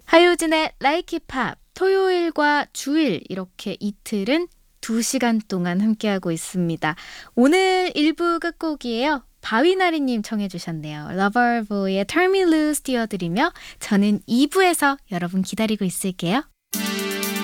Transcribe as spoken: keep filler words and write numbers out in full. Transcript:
하효진의 Like It Pop 토요일과 주일 이렇게 이틀은 두 시간 동안 함께하고 있습니다. 오늘 일 부 끝곡이에요. 바위나리님 청해 주셨네요. 러버보이의 Turn Me Loose 띄워드리며 저는 이 부에서 여러분 기다리고 있을게요.